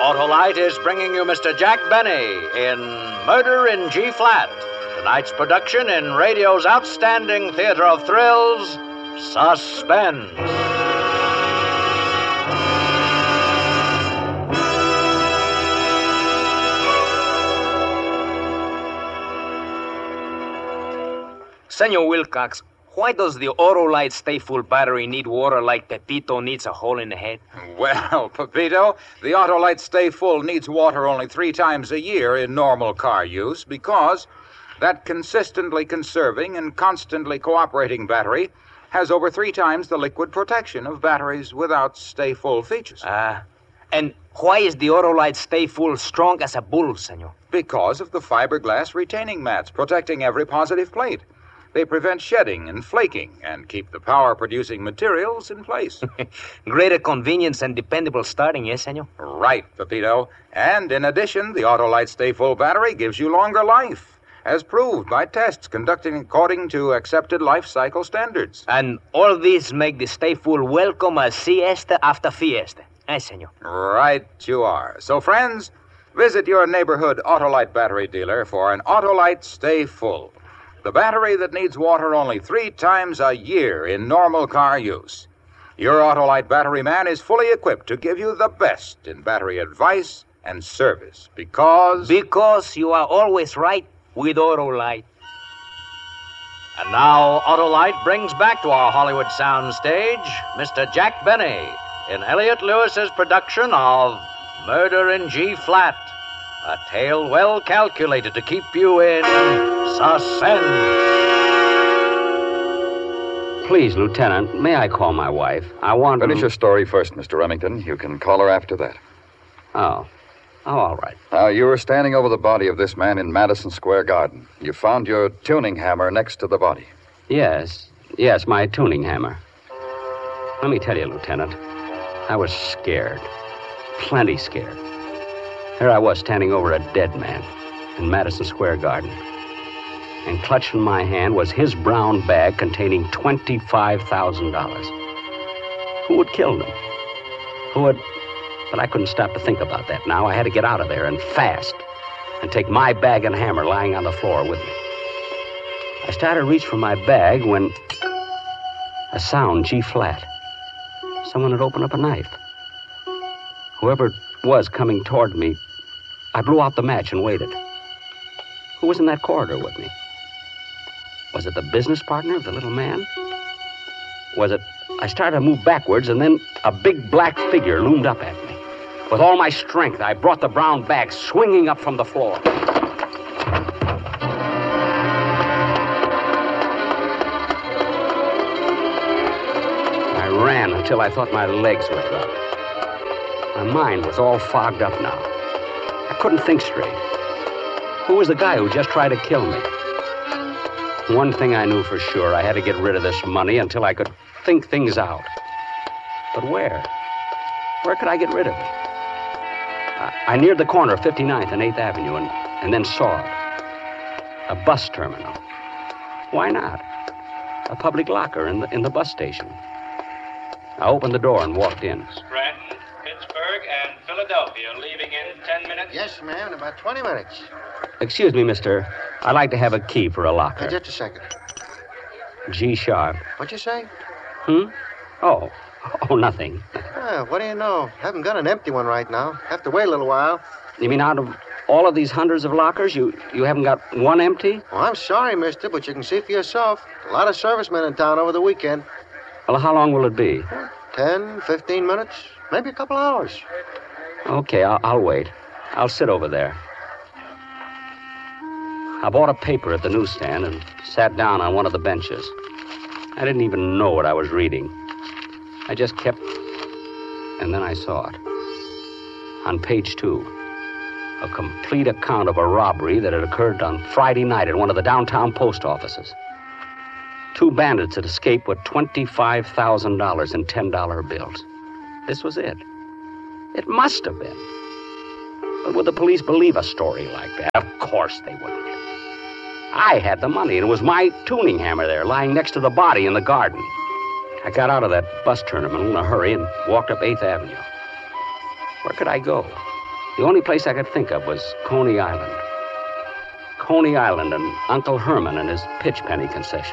Autolite is bringing you Mr. Jack Benny in Murder in G-Flat. Tonight's production in radio's outstanding theater of thrills, Suspense. Senor Wilcox, why does the Autolite Stay-Full battery need water like Pepito needs a hole in the head? Well, Pepito, the Autolite Stay Full needs water only 3 times a year in normal car use because that consistently conserving and constantly cooperating battery has over 3 times the liquid protection of batteries without Stay Full features. And why is the Autolite Stay-Full strong as a bull, senor? Because of the fiberglass retaining mats protecting every positive plate. They prevent shedding and flaking and keep the power-producing materials in place. Greater convenience and dependable starting, yes, senor? Right, Pepito. And in addition, the Autolite Stay Full battery gives you longer life, as proved by tests conducted according to accepted life cycle standards. And all these make the Stay Full welcome a siesta after fiesta. Eh, senor? Right you are. So, friends, visit your neighborhood Autolite battery dealer for an Autolite Stay Full. The battery that needs water only 3 times a year in normal car use. Your Autolite battery man is fully equipped to give you the best in battery advice and service because... Because you are always right with Autolite. And now, Autolite brings back to our Hollywood soundstage Mr. Jack Benny in Elliot Lewis's production of Murder in G-Flat. A tale well calculated to keep you in suspense. Please, Lieutenant, may I call my wife? I want to... Finish your story first, Mr. Remington. You can call her after that. Oh, all right. Now, you were standing over the body of this man in Madison Square Garden. You found your tuning hammer next to the body. Yes, my tuning hammer. Let me tell you, Lieutenant, I was scared. Plenty scared. Here I was standing over a dead man in Madison Square Garden. And clutched in my hand was his brown bag containing $25,000. Who would kill them? Who would... But I couldn't stop to think about that now. I had to get out of there, and fast, and take my bag and hammer lying on the floor with me. I started to reach for my bag when... a sound, G-flat. Someone had opened up a knife. Whoever it was coming toward me, I blew out the match and waited. Who was in that corridor with me? Was it the business partner of the little man? Was it... I started to move backwards, and then a big black figure loomed up at me. With all my strength, I brought the brown bag swinging up from the floor. I ran until I thought my legs would drop. My mind was all fogged up now. I couldn't think straight. Who was the guy who just tried to kill me? One thing I knew for sure, I had to get rid of this money until I could think things out. But where? Where could I get rid of it? I neared the corner of 59th and 8th Avenue and then saw it. A bus terminal. Why not? A public locker in the bus station. I opened the door and walked in. Scranton, Pittsburgh, and Philadelphia leaving in 10 minutes? Yes, ma'am, in about 20 minutes. Excuse me, mister. I'd like to have a key for a locker. Just a second. G sharp. What'd you say? Oh, nothing. What do you know? Haven't got an empty one right now. Have to wait a little while. You mean out of all of these hundreds of lockers, you haven't got one empty? Well, I'm sorry, mister, but you can see for yourself. A lot of servicemen in town over the weekend. Well, how long will it be? 10, 15 minutes, maybe a couple hours. Okay, I'll wait. I'll sit over there. I bought a paper at the newsstand and sat down on one of the benches. I didn't even know what I was reading. I just kept... And then I saw it. On page 2, a complete account of a robbery that had occurred on Friday night at one of the downtown post offices. 2 bandits had escaped with $25,000 in $10 bills. This was it. It must have been. But would the police believe a story like that? Of course they wouldn't. I had the money, and it was my tuning hammer there, lying next to the body in the garden. I got out of that bus terminal in a hurry and walked up 8th Avenue. Where could I go? The only place I could think of was Coney Island. Coney Island and Uncle Herman and his pitch penny concession.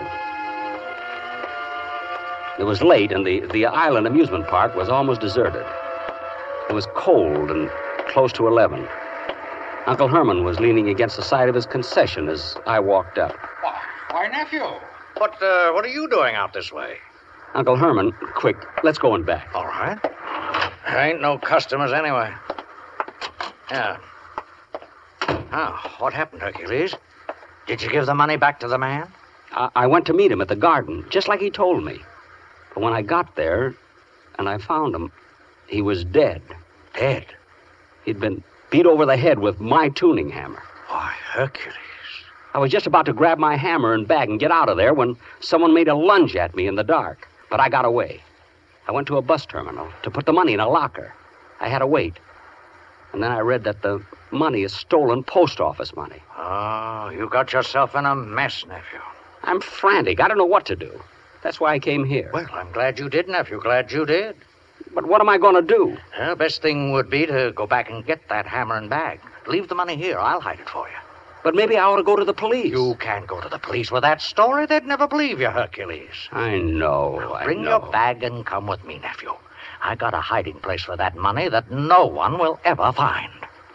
It was late, and the island amusement park was almost deserted. It was cold and close to 11. Uncle Herman was leaning against the side of his concession as I walked up. Why, nephew, what are you doing out this way? Uncle Herman, quick, let's go in back. All right. There ain't no customers anyway. Yeah. Oh, what happened, Hercules? Did you give the money back to the man? I went to meet him at the garden, just like he told me. But when I got there and I found him, he was dead. Dead? He'd been beat over the head with my tuning hammer. Why, Hercules. I was just about to grab my hammer and bag and get out of there when someone made a lunge at me in the dark. But I got away. I went to a bus terminal to put the money in a locker. I had to wait. And then I read that the money is stolen post office money. Oh, you got yourself in a mess, nephew. I'm frantic. I don't know what to do. That's why I came here. Well, I'm glad you did, nephew. Glad you did. But what am I going to do? Well, best thing would be to go back and get that hammer and bag. Leave the money here. I'll hide it for you. But maybe I ought to go to the police. You can't go to the police with that story. They'd never believe you, Hercules. I know, Bring I know. your bag and come with me, nephew. I got a hiding place for that money that no one will ever find.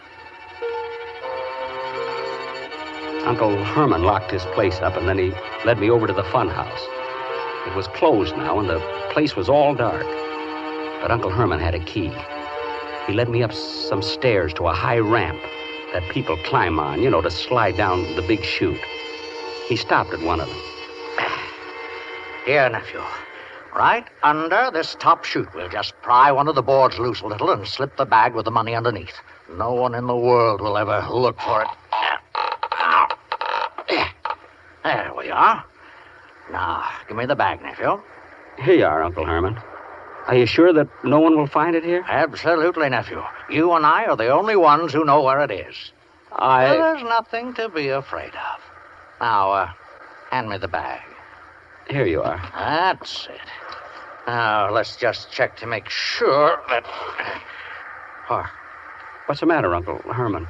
Uncle Herman locked his place up, and then he led me over to the fun house. It was closed now, and the place was all dark. But Uncle Herman had a key. He led me up some stairs to a high ramp that people climb on, to slide down the big chute. He stopped at one of them. Here, nephew. Right under this top chute, we'll just pry one of the boards loose a little and slip the bag with the money underneath. No one in the world will ever look for it. There we are. Now, give me the bag, nephew. Here you are, Uncle Herman. Are you sure that no one will find it here? Absolutely, nephew. You and I are the only ones who know where it is. Well, there's nothing to be afraid of. Now, hand me the bag. Here you are. That's it. Now, let's just check to make sure that... Oh, What's the matter, Uncle Herman?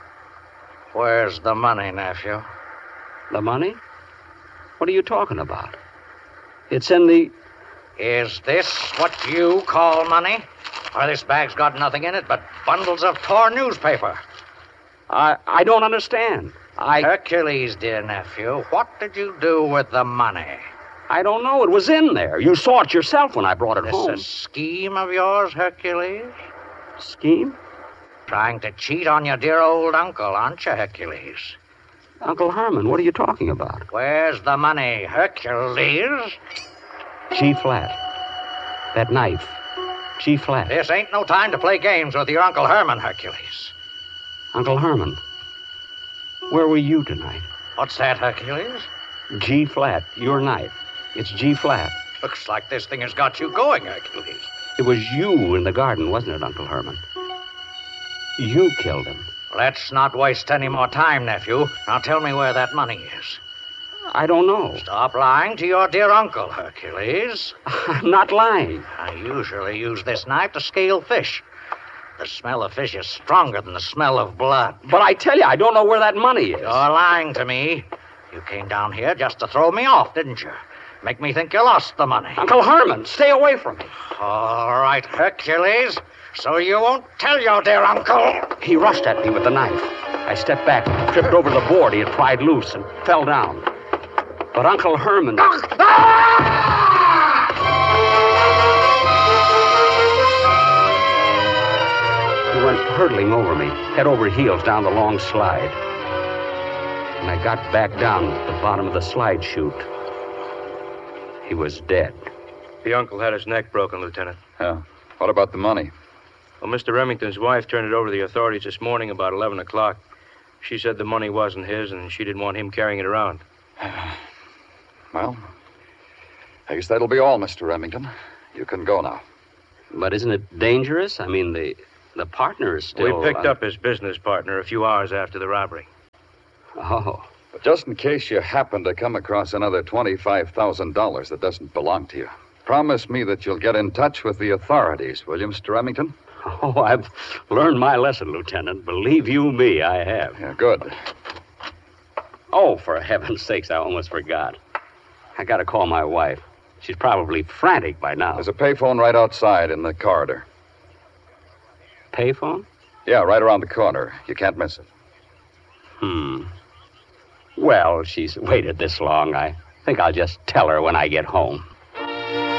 where's the money, nephew? The money? What are you talking about? It's in the... Is this what you call money? Or this bag's got nothing in it but bundles of torn newspaper? I don't understand. Hercules, dear nephew, what did you do with the money? I don't know. It was in there. You saw it yourself when I brought it home. This a scheme of yours, Hercules? Scheme? Trying to cheat on your dear old uncle, aren't you, Hercules? Uncle Herman, what are you talking about? Where's the money, Hercules? G-flat. That knife. G-flat. This ain't no time to play games with your Uncle Herman, Hercules. Uncle Herman, where were you tonight? What's that, Hercules? G-flat. Your knife. It's G-flat. Looks like this thing has got you going, Hercules. It was you in the garden, wasn't it, Uncle Herman? You killed him. Let's not waste any more time, nephew. Now tell me where that money is. I don't know. Stop lying to your dear uncle, Hercules. I'm not lying. I usually use this knife to scale fish. The smell of fish is stronger than the smell of blood. But I tell you, I don't know where that money is. You're lying to me. You came down here just to throw me off, didn't you? Make me think you lost the money. Uncle Herman, stay away from me. All right, Hercules. So you won't tell your dear uncle. He rushed at me with the knife. I stepped back, tripped over the board he had pried loose, and fell down. But Uncle Herman... He went hurtling over me, head over heels down the long slide. When I got back down at the bottom of the slide chute, he was dead. The uncle had his neck broken, Lieutenant. Yeah. What about the money? Well, Mr. Remington's wife turned it over to the authorities this morning about 11 o'clock. She said the money wasn't his, and she didn't want him carrying it around. Well, I guess that'll be all, Mr. Remington. You can go now. But isn't it dangerous? I mean, the partner is still... We picked up his business partner a few hours after the robbery. Oh. But just in case you happen to come across another $25,000 that doesn't belong to you, promise me that you'll get in touch with the authorities, will you, Mr. Remington? Oh, I've learned my lesson, Lieutenant. Believe you me, I have. Yeah, good. Oh, for heaven's sakes, I almost forgot. I got to call my wife. She's probably frantic by now. There's a payphone right outside in the corridor. Payphone? Yeah, right around the corner. You can't miss it. Well, she's waited this long. I think I'll just tell her when I get home.